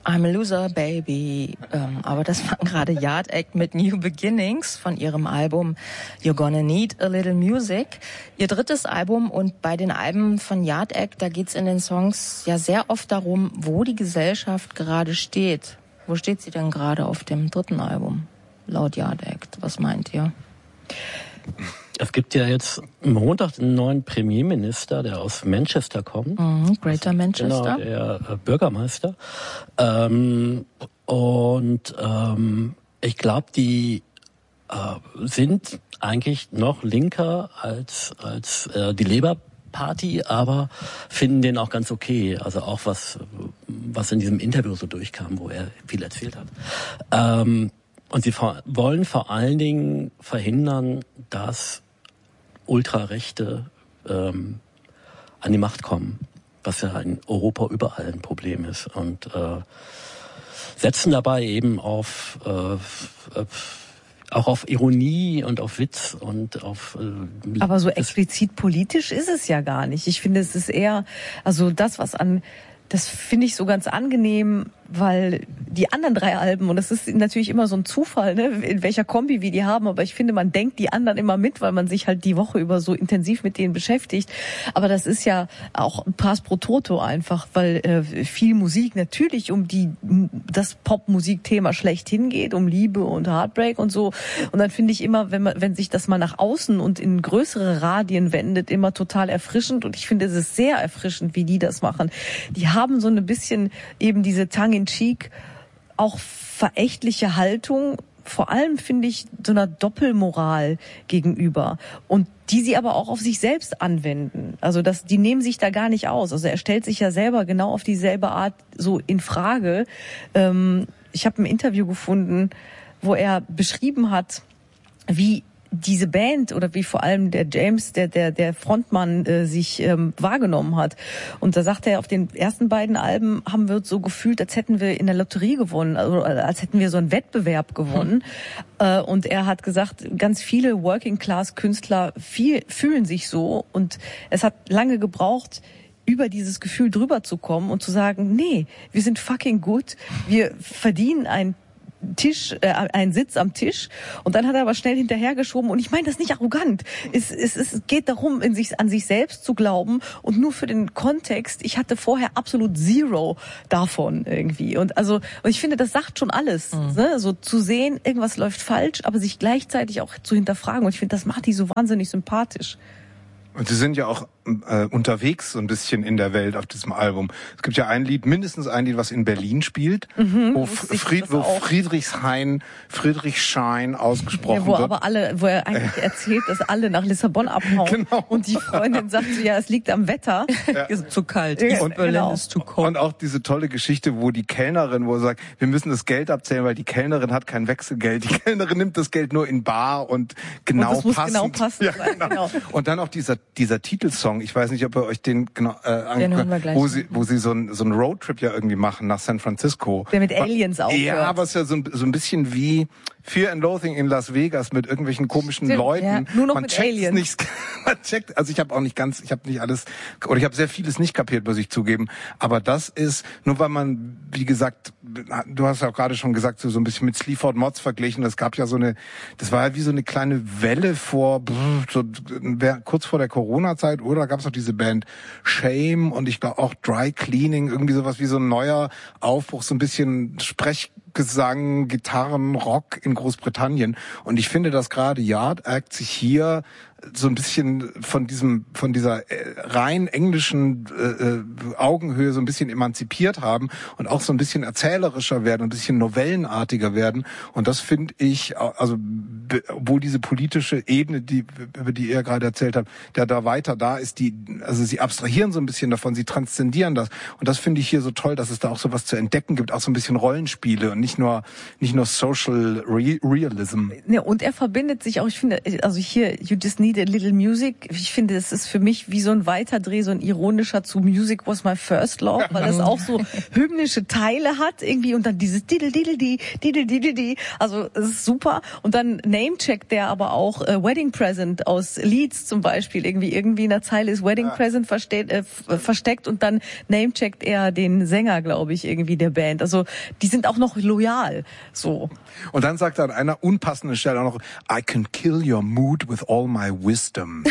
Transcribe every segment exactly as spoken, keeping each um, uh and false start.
I'm a Loser, Baby. Ähm, aber das war gerade Yard Act mit New Beginnings von ihrem Album You're Gonna Need a Little Music. Ihr drittes Album, und bei den Alben von Yard Act, da geht's in den Songs ja sehr oft darum, wo die Gesellschaft gerade steht. Wo steht sie denn gerade auf dem dritten Album, laut Yard Act? Was meint ihr? Es gibt ja jetzt Montag einen neuen Premierminister, der aus Manchester kommt. Mhm, Greater Manchester. Genau, der äh, Bürgermeister. Ähm, und ähm, ich glaube, die äh, sind eigentlich noch linker als als äh, die Labour Party, aber finden den auch ganz okay. Also auch was was in diesem Interview so durchkam, wo er viel erzählt hat. Ähm, und sie vor, wollen vor allen Dingen verhindern, dass Ultrarechte ähm, an die Macht kommen, was ja in Europa überall ein Problem ist, und äh, setzen dabei eben auf äh, auch auf Ironie und auf Witz und auf äh, aber so explizit politisch ist es ja gar nicht. Ich finde, es ist eher, also das, was an, das finde ich so ganz angenehm, weil die anderen drei Alben, und das ist natürlich immer so ein Zufall, ne, in welcher Kombi wir die haben, aber ich finde, man denkt die anderen immer mit, weil man sich halt die Woche über so intensiv mit denen beschäftigt. Aber das ist ja auch Pass pro Toto einfach, weil äh, viel Musik natürlich um die das Popmusikthema schlechthin geht, um Liebe und Heartbreak und so. Und dann finde ich immer, wenn man wenn sich das mal nach außen und in größere Radien wendet, immer total erfrischend. Und ich finde, es ist sehr erfrischend, wie die das machen. Die haben so ein bisschen eben diese Tongue in cheek, auch verächtliche Haltung, vor allem finde ich so einer Doppelmoral gegenüber, und die sie aber auch auf sich selbst anwenden. Also das, die nehmen sich da gar nicht aus. Also er stellt sich ja selber genau auf dieselbe Art so in Frage. Ähm, ich habe ein Interview gefunden, wo er beschrieben hat, wie diese Band oder wie vor allem der James, der der der Frontmann, äh, sich ähm, wahrgenommen hat. Und da sagt er, auf den ersten beiden Alben haben wir so gefühlt, als hätten wir in der Lotterie gewonnen, also als hätten wir so einen Wettbewerb gewonnen. Hm. Äh, und er hat gesagt, ganz viele Working-Class-Künstler viel, fühlen sich so, und es hat lange gebraucht, über dieses Gefühl drüber zu kommen und zu sagen, nee, wir sind fucking gut, wir verdienen ein Tisch, äh, einen Sitz am Tisch. Und dann hat er aber schnell hinterhergeschoben, und ich meine das nicht arrogant. Es, es, es geht darum, in sich, an sich selbst zu glauben, und nur für den Kontext, ich hatte vorher absolut zero davon irgendwie. Und also, und ich finde, das sagt schon alles. Mhm. Ne? So zu sehen, irgendwas läuft falsch, aber sich gleichzeitig auch zu hinterfragen. Und ich finde, das macht die so wahnsinnig sympathisch. Und sie sind ja auch äh, unterwegs so ein bisschen in der Welt auf diesem Album. Es gibt ja ein Lied, mindestens ein Lied, was in Berlin spielt, mhm, wo, Fried, wo Friedrichshain, Friedrichshain ausgesprochen ja, wo wird. aber alle, wo er eigentlich erzählt, dass alle nach Lissabon abhauen. Genau. Und die Freundin sagt so, ja, es liegt am Wetter. Ja. Ist zu kalt. Ja, und Berlin genau. ist zu cold. Und auch diese tolle Geschichte, wo die Kellnerin, wo er sagt, wir müssen das Geld abzählen, weil die Kellnerin hat kein Wechselgeld. Die Kellnerin nimmt das Geld nur in bar und genau und das muss passend. genau passen. Ja, genau. genau. Und dann auch dieser dieser Titelsong, ich weiß nicht, ob ihr euch den genau äh, angeguckt habt, wo sie wo sie so ein so ein Roadtrip ja irgendwie machen nach San Francisco. Der mit Aliens aufhört. Ja, aber es ist ja so ein, so ein bisschen wie Fear and Loathing in Las Vegas mit irgendwelchen komischen Stimmt, Leuten. Ja, nur noch man mit checkt Aliens. Nicht, man checkt, also ich habe auch nicht ganz, ich habe nicht alles, oder ich habe sehr vieles nicht kapiert, muss ich zugeben. Aber das ist, nur weil man, wie gesagt, du hast ja auch gerade schon gesagt, so, so ein bisschen mit Sleaford Mods verglichen. Das gab ja so eine, das war ja wie so eine kleine Welle vor, so, kurz vor der Corona-Zeit, oder? Da gab es auch diese Band Shame und ich glaube auch Dry Cleaning, irgendwie sowas wie so ein neuer Aufbruch, so ein bisschen Sprechgesang, Gitarren, Rock in Großbritannien. Und ich finde, dass gerade Yard Act sich hier so ein bisschen von diesem, von dieser rein englischen äh, Augenhöhe so ein bisschen emanzipiert haben und auch so ein bisschen erzählerischer werden, ein bisschen novellenartiger werden. Und das finde ich, also obwohl diese politische Ebene, die über die ihr gerade erzählt habt, der da weiter da ist, die, also sie abstrahieren so ein bisschen davon, sie transzendieren das. Und das finde ich hier so toll, dass es da auch so was zu entdecken gibt, auch so ein bisschen Rollenspiele und nicht nur nicht nur Social Realism. Ja, und er verbindet sich auch, ich finde, also hier You Just Need Need a Little Music. Ich finde, es ist für mich wie so ein Weiterdreh, so ein ironischer zu Music Was My First Love, weil das auch so hymnische Teile hat irgendwie und dann dieses Diddle Diddle Di, Diddle Diddle Di. Also es ist super. Und dann Namecheck, der aber auch äh, Wedding Present aus Leeds zum Beispiel irgendwie irgendwie in der Zeile ist Wedding ja. Present versteht, äh, versteckt und dann namecheckt er den Sänger, glaube ich, irgendwie der Band. Also die sind auch noch loyal. So. Und dann sagt er an einer unpassenden Stelle auch noch, I can kill your mood with all my wisdom.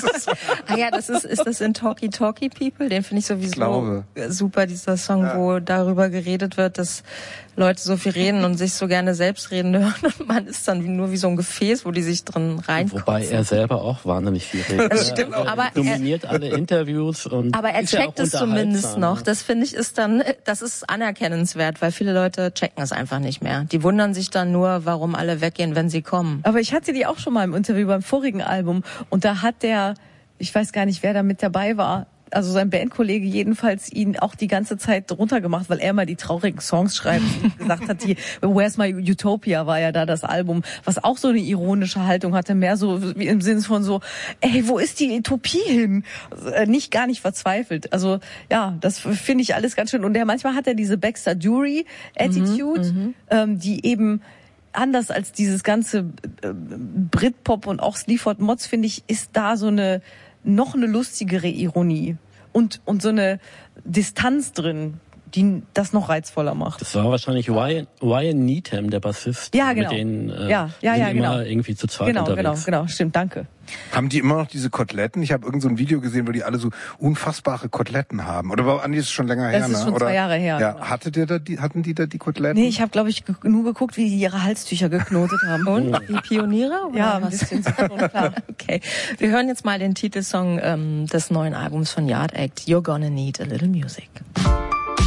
Ah ja, das ist, ist das in Talkie Talkie People? Den finde ich sowieso Glaube. super, dieser Song, ja. wo darüber geredet wird, dass Leute so viel reden und sich so gerne selbst reden hören und man ist dann nur wie so ein Gefäß, wo die sich drin reinkotzen. Wobei er selber auch wahnsinnig viel redet. Das stimmt, er, er aber dominiert er, alle Interviews und aber er ist checkt ja es zumindest noch. Das finde ich ist dann, das ist anerkennenswert, weil viele Leute checken es einfach nicht mehr. Die wundern sich dann nur, warum alle weggehen, wenn sie kommen. Aber ich hatte die auch schon mal im Interview beim vorigen Album und da hat der, ich weiß gar nicht, wer da mit dabei war, also sein Bandkollege jedenfalls ihn auch die ganze Zeit runtergemacht, weil er mal die traurigen Songs schreibt und gesagt hat, die Where's My Utopia war ja da das Album, was auch so eine ironische Haltung hatte, mehr so wie im Sinne von so, ey, wo ist die Utopie hin? Nicht, gar nicht verzweifelt. Also ja, das finde ich alles ganz schön. Und der manchmal hat er diese Baxter Dury Attitude, mhm, ähm, die eben anders als dieses ganze äh, Britpop und auch Sleaford Mods, finde ich, ist da so eine noch eine lustigere Ironie und und so eine Distanz drin, die das noch reizvoller macht. Das war wahrscheinlich Ryan, Ryan Needham, der Bassist. Ja, genau. Mit denen äh, ja, ja, sind ja, immer genau. irgendwie zu zweit genau, unterwegs. Genau, genau, stimmt, danke. Haben die immer noch diese Koteletten? Ich habe irgend so ein Video gesehen, wo die alle so unfassbare Koteletten haben. Oder war Andi, ist schon länger her, ne? Das ist schon Oder, zwei Jahre her. Ja, genau. hattet ihr da die, hatten die da die Koteletten? Nee, ich habe, glaube ich, ge- nur geguckt, wie die ihre Halstücher geknotet haben. Und die Pioniere? Oder ja, ein was? bisschen so, klar. Okay, wir hören jetzt mal den Titelsong ähm, des neuen Albums von Yard Act, You're Gonna Need a Little Music.